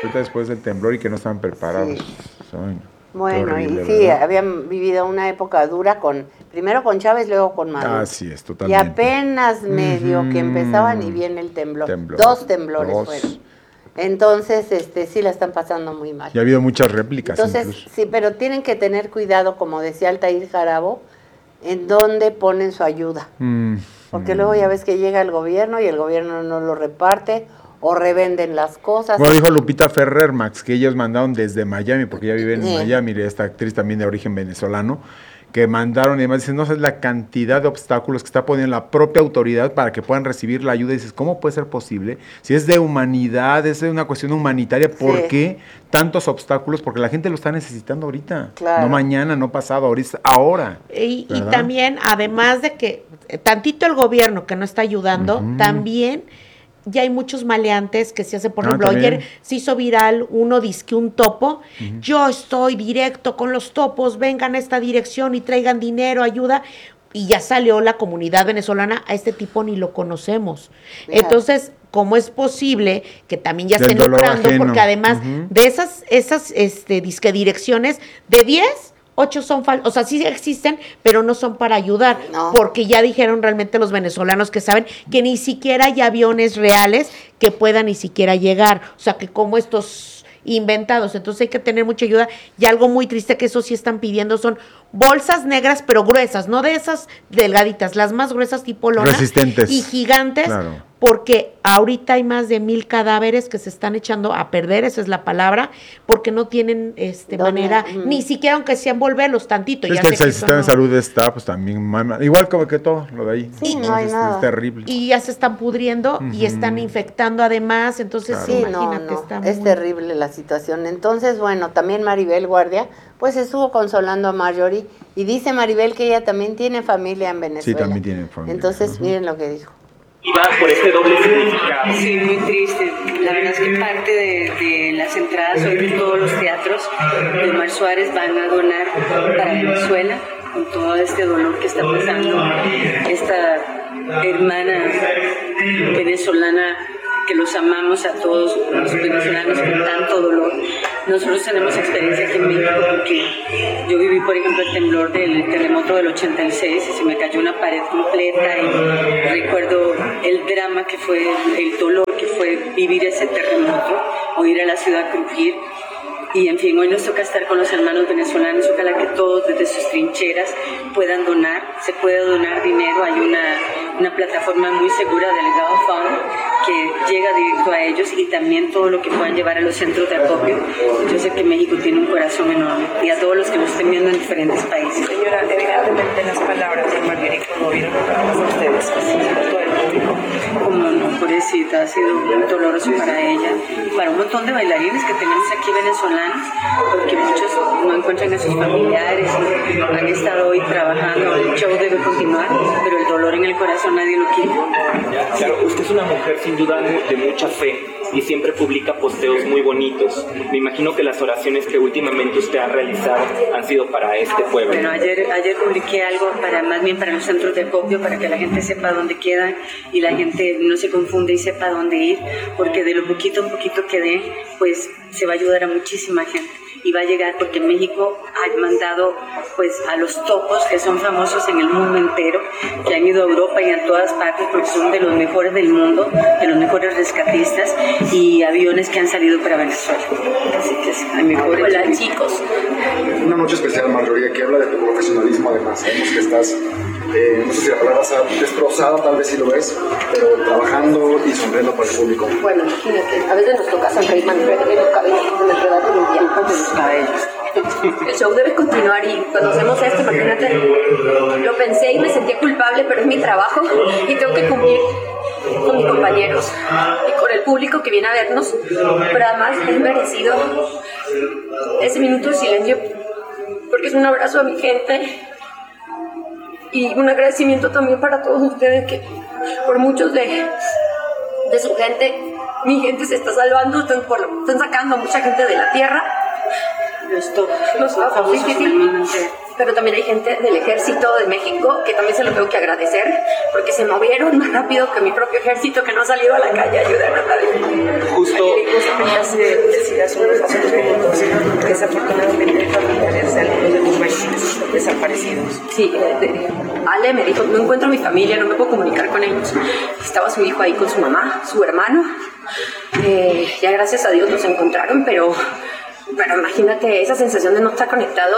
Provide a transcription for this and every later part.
ahorita después del temblor y que no estaban preparados. Sí. Ay, bueno, horrible, y sí, ¿verdad? habían vivido una época dura primero con Chávez, luego con Maduro. Así es, Y totalmente. apenas medio que empezaban y viene el temblor. Temblor. 2 temblores Dos. fueron. Entonces, sí la están pasando muy mal. Y ha habido muchas réplicas. Entonces, incluso. sí, pero tienen que tener cuidado, como decía Altair Jarabo, en dónde ponen su ayuda. Porque luego ya ves que llega el gobierno y el gobierno no lo reparte o revenden las cosas. Bueno, dijo Lupita Ferrer, Max, que ellos mandaron desde Miami, porque ella vive en Sí. Miami, esta actriz también de origen venezolano, que mandaron y además dicen, no sabes la cantidad de obstáculos que está poniendo la propia autoridad para que puedan recibir la ayuda. Y dices, ¿cómo puede ser posible? Si es de humanidad, es de una cuestión humanitaria, ¿por Sí. qué tantos obstáculos? Porque la gente lo está necesitando ahorita. Claro. No mañana, no pasado, ahora. Y ¿verdad? también, además de que tantito el gobierno que no está ayudando, también ya hay muchos maleantes que se hacen, por ejemplo, también. ayer se hizo viral uno disque un topo, yo estoy directo con los topos, vengan a esta dirección y traigan dinero, ayuda, y ya salió la comunidad venezolana, a este tipo ni lo conocemos. Fíjate. Entonces, ¿cómo es posible que también ya Del estén dolor lucrando? ajeno. Porque además de esas disque direcciones, de 10, 8 son falsas, o sea, sí existen, pero no son para ayudar, No. porque ya dijeron realmente los venezolanos que saben que ni siquiera hay aviones reales que puedan ni siquiera llegar, o sea, que como estos inventados, entonces hay que tener mucha ayuda, y algo muy triste que eso sí están pidiendo son bolsas negras pero gruesas, no de esas delgaditas, las más gruesas tipo lona, Resistentes. y gigantes, Claro. porque ahorita hay más de 1,000 cadáveres que se están echando a perder, esa es la palabra, porque no tienen ¿Dónde? manera, ni siquiera aunque sean volverlos tantito. Es ya que sé el eso sistema de no- salud está pues también mal, igual como que todo lo de ahí. Sí, no hay nada. Es terrible. Y ya se están pudriendo y están infectando además, entonces Claro. Sí, imagínate, no, está es muy- terrible la situación. Entonces, bueno, también Maribel Guardia, pues estuvo consolando a Marjorie, y dice Maribel que ella también tiene familia en Venezuela. también tiene familia. Entonces, miren lo que dijo. Y va por este doble significado. Sí, muy triste. La verdad es que parte de las entradas hoy de todos los teatros de Omar Suárez van a donar para Venezuela, con todo este dolor que está pasando esta hermana venezolana, que los amamos a todos los venezolanos con tanto dolor. Nosotros tenemos experiencia aquí en México porque yo viví, por ejemplo, el temblor del terremoto del 86 y se me cayó una pared completa, y recuerdo el drama que fue, el dolor que fue vivir ese terremoto, oír a la ciudad crujir. Y en fin, hoy nos toca estar con los hermanos venezolanos. Ojalá que todos desde sus trincheras puedan donar. Se puede donar dinero. Hay una plataforma muy segura del Legado Fund que llega directo a ellos, y también todo lo que puedan llevar a los centros de acopio. Yo sé que México tiene un corazón enorme, y a todos los que nos estén viendo en diferentes países. Señora, evidentemente las palabras de Marjorie conmovieron a ustedes, a todo el público. Como no, pobrecita, ha sido muy doloroso para ella, para un montón de bailarines que tenemos aquí venezolanos, porque muchos no encuentran a sus familiares y han estado hoy trabajando. El show debe continuar, pero el dolor en el corazón nadie lo quita. Claro, usted es una mujer sin duda de mucha fe y siempre publica posteos muy bonitos. Me imagino que las oraciones que últimamente usted ha realizado han sido para este pueblo. Bueno, ayer publiqué algo más bien para los centros de acopio, para que la gente sepa dónde quedan y la gente no se confunda y sepa dónde ir, porque de lo poquito a poquito que dé, pues se va a ayudar a muchísima gente. Y va a llegar, porque México ha mandado pues a los topos, que son famosos en el mundo entero, que han ido a Europa y a todas partes porque son de los mejores del mundo, de los mejores rescatistas, y aviones que han salido para Venezuela. Así que sí, a mi pobre. Hola, chicos. Una noche especial, Marjorie, que habla de tu profesionalismo. Además, sabemos que estás, no sé si la palabra sea destrozada, tal vez sí lo ves, pero trabajando y sonriendo para el público. Bueno, imagínate, a veces nos toca sonreír, mantener los cabellos, enredar con un tiempo de los cabellos. El show debe continuar, y cuando hacemos esto, imagínate, lo pensé y me sentía culpable, pero es mi trabajo y tengo que cumplir con mis compañeros y con el público que viene a vernos, pero además es merecido ese minuto de silencio, porque es un abrazo a mi gente y un agradecimiento también para todos ustedes, que por muchos de su gente, mi gente se está salvando, están sacando a mucha gente de la tierra. Los topos, Sí. Pero también hay gente del Ejército de México que también se lo tengo que agradecer, porque se movieron más rápido que mi propio ejército, que no ha salido a la calle a ayudar a nadie. Justo desafortunadamente familiares de algunos de los bailarines desaparecidos. Sí, Ale me dijo, no encuentro a mi familia, no me puedo comunicar con ellos. Estaba su hijo ahí con su mamá, su hermano. Ya gracias a Dios los encontraron, pero imagínate esa sensación de no estar conectado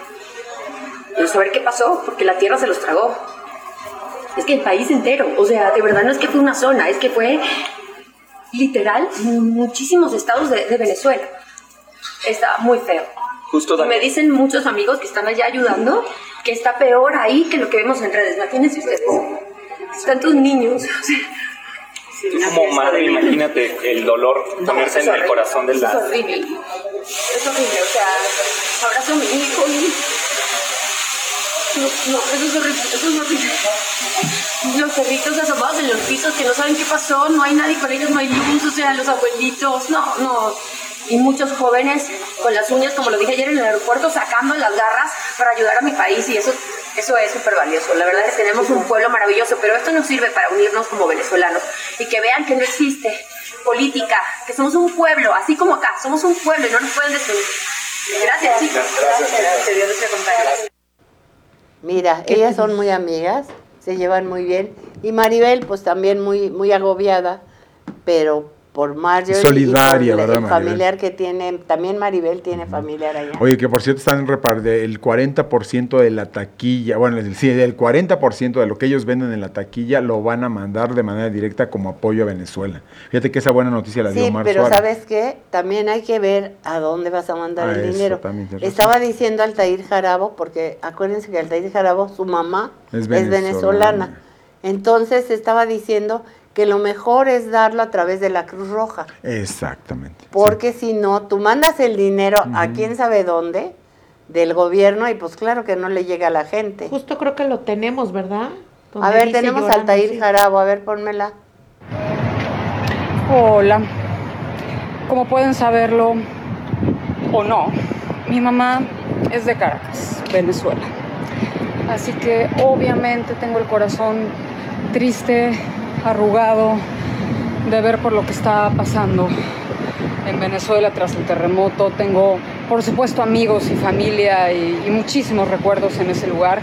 y no saber qué pasó, porque la tierra se los tragó. Es que el país entero, o sea, de verdad no es que fue una zona, es que fue literal muchísimos estados de Venezuela. Está muy feo. Justo y me dicen muchos amigos que están allá ayudando que está peor ahí que lo que vemos en redes. Imagínense ustedes, tantos niños. O sea, tú como madre, imagínate el dolor ponerse en el corazón de la... Es horrible. Es horrible, o sea, abrazo a mi hijo y... No, eso es horrible, eso es horrible. Los perritos asomados en los pisos que no saben qué pasó, no hay nadie con ellos, no hay luz, o sea, los abuelitos, no. Y muchos jóvenes con las uñas, como lo dije ayer en el aeropuerto, sacando las garras para ayudar a mi país, y eso es súper valioso. La verdad es que tenemos un pueblo maravilloso, pero esto nos sirve para unirnos como venezolanos y que vean que no existe política, que somos un pueblo, así como acá, somos un pueblo y no nos pueden destruir. Gracias, chicos. Gracias. Dios les acompañe. Mira, ellas son muy amigas, se llevan muy bien. Y Maribel, pues también muy agobiada, pero por Marjorie solidaria, y por ¿verdad, el familiar que tiene, también Maribel tiene familiar allá. Oye, que por cierto están el 40% de la taquilla, bueno, sí, el 40% de lo que ellos venden en la taquilla lo van a mandar de manera directa como apoyo a Venezuela. Fíjate que esa buena noticia la dio Omar pero Suárez. ¿sabes qué? También hay que ver a dónde vas a mandar el eso dinero. también tienes Estaba diciendo Altair Jarabo, porque acuérdense que Altair Jarabo, su mamá es venezolana. Entonces estaba diciendo que lo mejor es darlo a través de la Cruz Roja. Exactamente. Porque si no, tú mandas el dinero a quién sabe dónde, del gobierno, y pues claro que no le llega a la gente. Justo creo que lo tenemos, ¿verdad? A ver, tenemos a Altair Jarabo, a ver, pónmela. Hola. Como pueden saberlo o no, mi mamá es de Caracas, Venezuela. Así que obviamente tengo el corazón triste, arrugado de ver por lo que está pasando en Venezuela tras el terremoto. Tengo, por supuesto, amigos y familia y muchísimos recuerdos en ese lugar.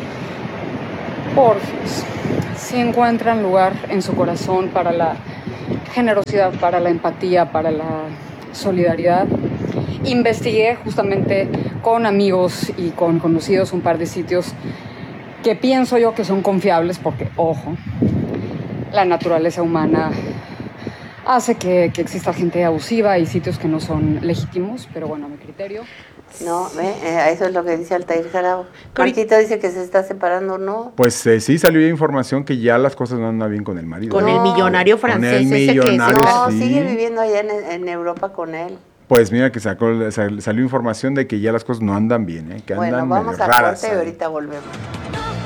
Porfis, si encuentran lugar en su corazón para la generosidad, para la empatía, para la solidaridad. Investigué justamente con amigos y con conocidos un par de sitios que pienso yo que son confiables porque, ojo, la naturaleza humana hace que exista gente abusiva y sitios que no son legítimos, pero bueno, a mi criterio. No, eso es lo que dice Altair Jarabo. Marquito dice que se está separando, ¿no? Pues sí, salió información que ya las cosas no andan bien con el marido. Con el millonario francés ese que no, sigue viviendo allá en Europa con él. Pues mira que salió información de que ya las cosas no andan bien, que andan bueno, vamos a raras, corte y ahorita volvemos.